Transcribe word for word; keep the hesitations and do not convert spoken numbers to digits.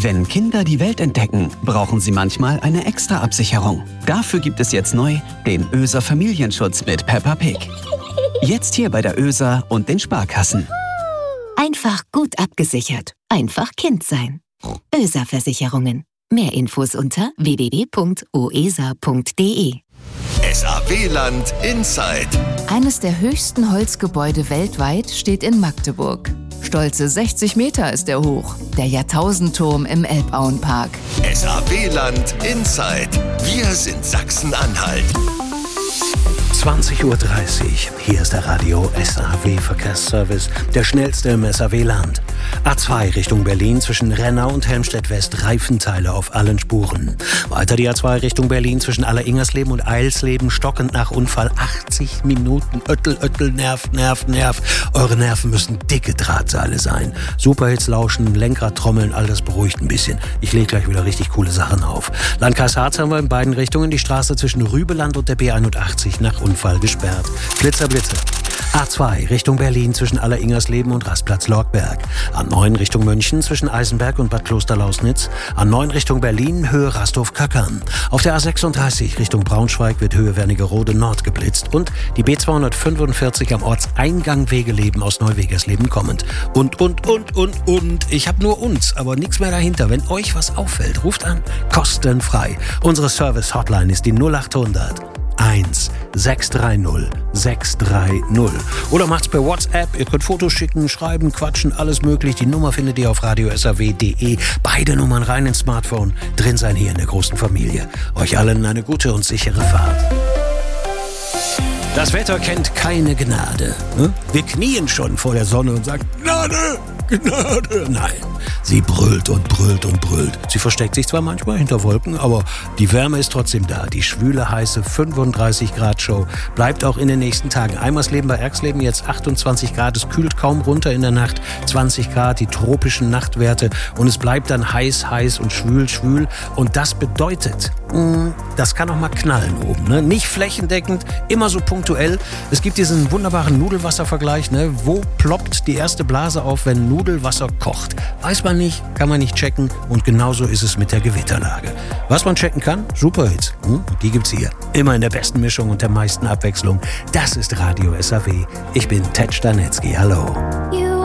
Wenn Kinder die Welt entdecken, brauchen sie manchmal eine extra Absicherung. Dafür gibt es jetzt neu den Öser Familienschutz mit Peppa Pig. Jetzt hier bei der Öser und den Sparkassen. Einfach gut abgesichert. Einfach Kind sein. Öser Versicherungen. Mehr Infos unter w w w punkt o e s a punkt d e. S A W-Land Inside. Eines der höchsten Holzgebäude weltweit steht in Magdeburg. Stolze sechzig Meter ist er hoch. Der Jahrtausendturm im Elbauenpark. S A W-Land Inside. Wir sind Sachsen-Anhalt. zwanzig Uhr dreißig. Hier ist der Radio S A W Verkehrsservice, der schnellste im S A W-Land. A zwei Richtung Berlin zwischen Rennau und Helmstedt-West, Reifenteile auf allen Spuren. Weiter die A zwei Richtung Berlin zwischen Aller-Ingersleben und Eilsleben, stockend nach Unfall achtzig Minuten. Öttel, Öttel, Nerv, Nerv, Nerv. Eure Nerven müssen dicke Drahtseile sein. Superhits lauschen, Lenkrad trommeln, all das beruhigt ein bisschen. Ich lege gleich wieder richtig coole Sachen auf. Landkreis Harz haben wir in beiden Richtungen die Straße zwischen Rübeland und der B einundachtzig nach Unfall gesperrt. Blitzer, Blitze. A zwei Richtung Berlin zwischen Aller-Ingersleben und Rastplatz Lorgberg. A neun Richtung München zwischen Eisenberg und Bad Klosterlausnitz. A neun Richtung Berlin, Höhe Rasthof-Köckern. Auf der A sechsunddreißig Richtung Braunschweig wird Höhe Wernigerode Nord geblitzt. Und die B zweihundertfünfundvierzig am Ortseingang Wegeleben aus Neuwegersleben kommend. Und, und, und, und, und. Ich habe nur uns, aber nichts mehr dahinter. Wenn euch was auffällt, ruft an. Kostenfrei. Unsere Service-Hotline ist die null achthundert eins sechs drei null sechs drei null. Oder macht's per WhatsApp. Ihr könnt Fotos schicken, schreiben, quatschen, alles möglich. Die Nummer findet ihr auf radio s a w punkt d e. Beide Nummern rein ins Smartphone. Drin sein hier in der großen Familie. Euch allen eine gute und sichere Fahrt. Das Wetter kennt keine Gnade. Wir knien schon vor der Sonne und sagen, Gnade, Gnade. Nein, sie brüllt und brüllt und brüllt. Sie versteckt sich zwar manchmal hinter Wolken, aber die Wärme ist trotzdem da. Die schwüle, heiße fünfunddreißig Grad Show bleibt auch in den nächsten Tagen. Eimersleben bei Erxleben jetzt achtundzwanzig Grad. Es kühlt kaum runter in der Nacht. zwanzig Grad, die tropischen Nachtwerte. Und es bleibt dann heiß, heiß und schwül, schwül. Und das bedeutet, das kann auch mal knallen oben. Ne? Nicht flächendeckend, immer so punktuell. Es gibt diesen wunderbaren Nudelwasservergleich. Ne? Wo ploppt die erste Blase auf, wenn Nudelwasser kocht? Weiß man nicht, kann man nicht checken. Und genauso ist es mit der Gewitterlage. Was man checken kann? Superhits. Hm? Die gibt's hier. Immer in der besten Mischung und der meisten Abwechslung. Das ist Radio S A W. Ich bin Ted Stanetzky. Hallo.